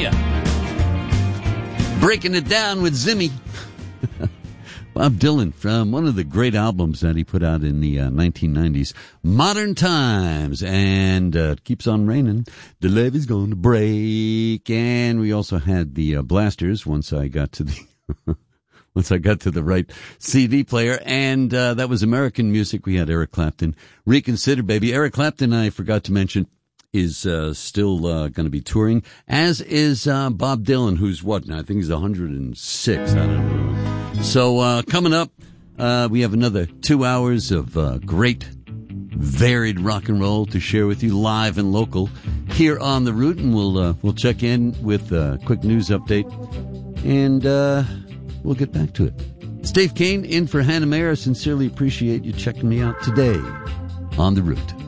ya. Breaking it down with Zimmy. Bob Dylan from one of the great albums that he put out in the 1990s, Modern Times, and Keeps on Raining, The Levee's Gonna Break. And we also had the Blasters once I got to the right CD player, and that was American music. We had Eric Clapton, Reconsider Baby. Eric Clapton, I forgot to mention, is still going to be touring, as is Bob Dylan, who's what now? I think he's 106. I don't know. So coming up, we have another 2 hours of great, varied rock and roll to share with you live and local here on The Root, and we'll check in with a quick news update, and we'll get back to it. It's Dave Kane in for Hannah Mayer. I sincerely appreciate you checking me out today on The Root.